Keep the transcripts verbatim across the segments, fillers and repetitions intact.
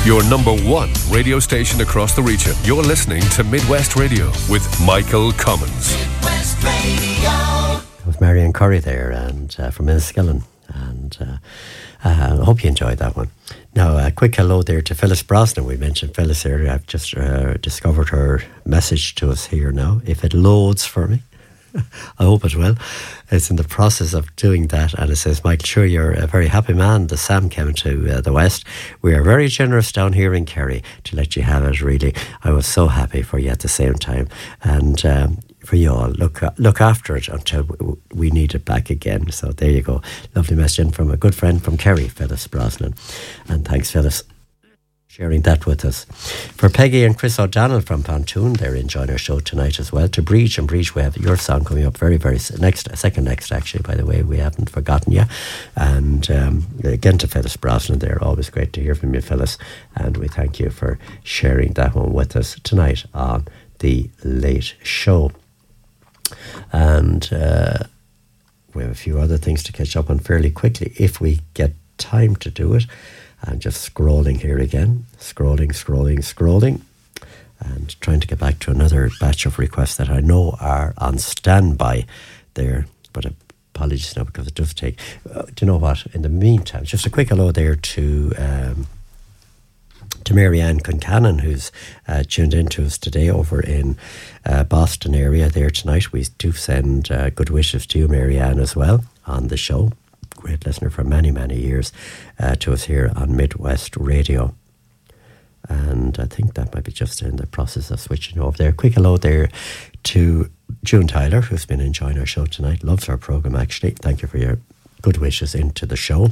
Your number one radio station across the region. You're listening to Midwest Radio with Michael Cummins. Midwest Radio. That was Marion Curry there, and uh, from Enniskillen, and uh, uh, I hope you enjoyed that one. Now, a quick hello there to Phyllis Brosnan. We mentioned Phyllis earlier. I've just uh, discovered her message to us here now. If it loads for me, I hope it will. It's in the process of doing that, and it says, Michael, sure, you're a very happy man. The Sam came to uh, the West. We are very generous down here in Kerry to let you have it, really. I was so happy for you at the same time. And um, for you all, look look after it until we need it back again. So there you go. Lovely message in from a good friend from Kerry, Phyllis Brosnan. And thanks, Phyllis, sharing that with us. For Peggy and Chris O'Donnell from Pontoon, they're enjoying our show tonight as well. To Breach and Breach, we have your song coming up very, very next, second next actually, by the way, we haven't forgotten you. And um, again to Phyllis Brosnan there, always great to hear from you, Phyllis, and we thank you for sharing that one with us tonight on The Late Show. And uh, we have a few other things to catch up on fairly quickly if we get time to do it. And just scrolling here again, scrolling, scrolling, scrolling, and trying to get back to another batch of requests that I know are on standby there, but apologies now because it does take. Uh, do you know what? In the meantime, just a quick hello there to um, to Marianne Concannon, who's uh, tuned in to us today over in uh, Boston area there tonight. We do send uh, good wishes to you, Marianne, as well on the show. Great listener for many, many years uh, to us here on Midwest Radio. And I think that might be just in the process of switching over there. Quick hello there to June Tyler, who's been enjoying our show tonight. Loves our programme, actually. Thank you for your good wishes into the show.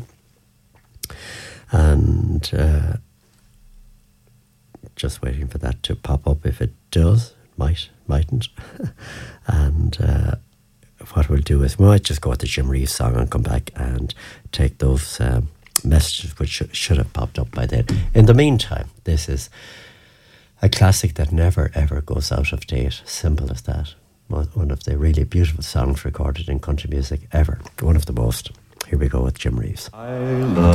And uh, just waiting for that to pop up. If it does, it might, mightn't. and... Uh, what we'll do is we might just go with the Jim Reeves song and come back and take those um, messages which sh- should have popped up by then. In the meantime, this is a classic that never ever goes out of date. Simple as that. One of the really beautiful songs recorded in country music ever. One of the most. Here we go with Jim Reeves. I love